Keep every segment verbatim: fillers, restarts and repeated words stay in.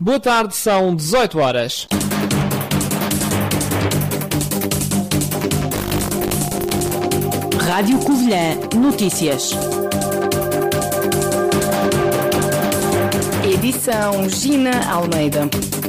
Boa tarde, são dezoito horas. Rádio Covilhã Notícias. Edição Gina Almeida.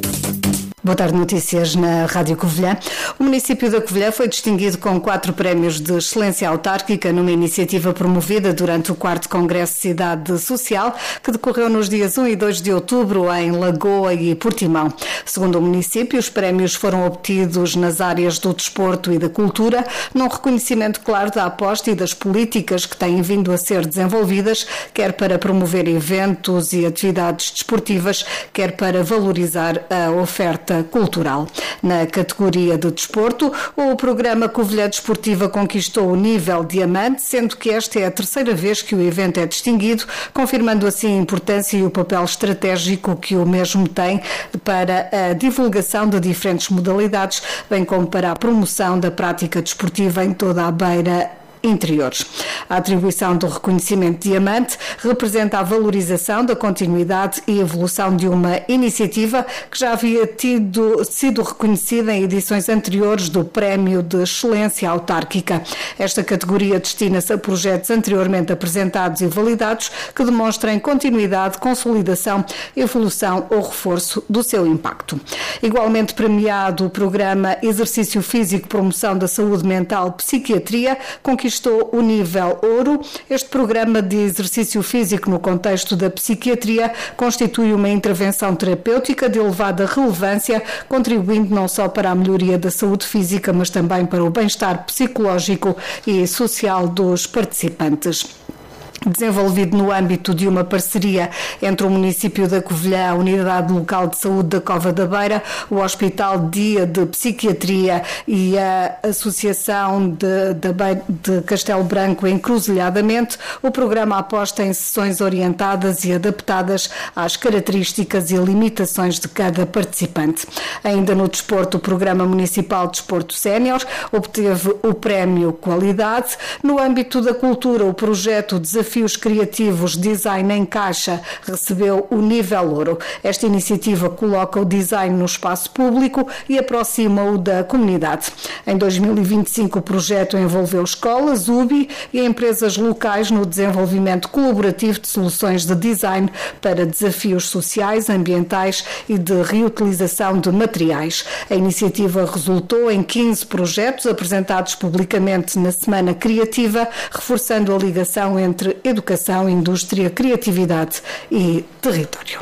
Boa tarde, notícias na Rádio Covilhã. O município da Covilhã foi distinguido com quatro prémios de excelência autárquica numa iniciativa promovida durante o quarto Congresso de Cidade Social, que decorreu nos dias um e dois de outubro em Lagoa e Portimão. Segundo o município, os prémios foram obtidos nas áreas do desporto e da cultura, num reconhecimento claro da aposta e das políticas que têm vindo a ser desenvolvidas, quer para promover eventos e atividades desportivas, quer para valorizar a oferta cultural. Na categoria de desporto, o programa Covilhã Desportiva conquistou o nível diamante, sendo que esta é a terceira vez que o evento é distinguido, confirmando assim a importância e o papel estratégico que o mesmo tem para a divulgação de diferentes modalidades, bem como para a promoção da prática desportiva em toda a beira interiores. A atribuição do reconhecimento diamante representa a valorização da continuidade e evolução de uma iniciativa que já havia tido, sido reconhecida em edições anteriores do Prémio de Excelência Autárquica. Esta categoria destina-se a projetos anteriormente apresentados e validados que demonstrem continuidade, consolidação, evolução ou reforço do seu impacto. Igualmente premiado o programa Exercício Físico, Promoção da Saúde Mental, Psiquiatria, conquistou o nível ouro. Este programa de exercício físico no contexto da psiquiatria constitui uma intervenção terapêutica de elevada relevância, contribuindo não só para a melhoria da saúde física, mas também para o bem-estar psicológico e social dos participantes. Desenvolvido no âmbito de uma parceria entre o município da Covilhã, a Unidade Local de Saúde da Cova da Beira, o Hospital Dia de Psiquiatria e a Associação de, de, de Castelo Branco encruzilhadamente, o programa aposta em sessões orientadas e adaptadas às características e limitações de cada participante. Ainda no desporto, o Programa Municipal de Desporto Sénior obteve o Prémio Qualidade. No âmbito da cultura, o projeto Desafio Desafios Criativos Design em Caixa recebeu o nível ouro. Esta iniciativa coloca o design no espaço público e aproxima-o da comunidade. Em dois mil e vinte e cinco, o projeto envolveu escolas, U B I e empresas locais no desenvolvimento colaborativo de soluções de design para desafios sociais, ambientais e de reutilização de materiais. A iniciativa resultou em quinze projetos apresentados publicamente na Semana Criativa, reforçando a ligação entre educação, indústria, criatividade e território.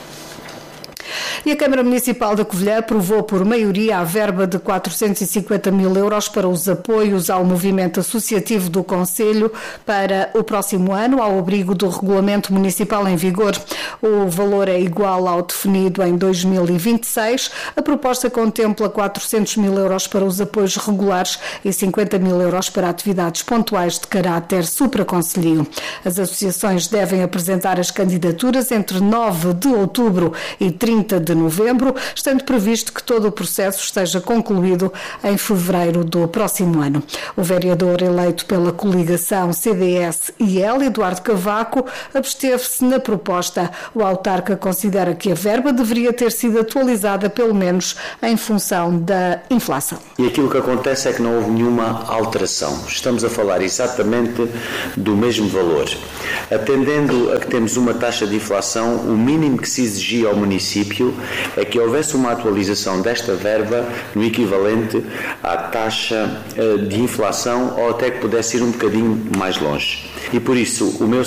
E a Câmara Municipal da Covilhã aprovou por maioria a verba de quatrocentos e cinquenta mil euros para os apoios ao movimento associativo do Concelho para o próximo ano, ao abrigo do Regulamento Municipal em vigor. O valor é igual ao definido em dois mil e vinte e seis. A proposta contempla quatrocentos mil euros para os apoios regulares e cinquenta mil euros para atividades pontuais de caráter supraconcelhio. As associações devem apresentar as candidaturas entre nove de outubro e trinta de novembro, estando previsto que todo o processo esteja concluído em fevereiro do próximo ano. O vereador eleito pela coligação C D S I L, Eduardo Cavaco, absteve-se na proposta. O autarca considera que a verba deveria ter sido atualizada pelo menos em função da inflação. E aquilo que acontece é que não houve nenhuma alteração. Estamos a falar exatamente do mesmo valor. Atendendo a que temos uma taxa de inflação, o mínimo que se exigia ao município é que houvesse uma atualização desta verba no equivalente à taxa de inflação ou até que pudesse ir um bocadinho mais longe. E por isso o meu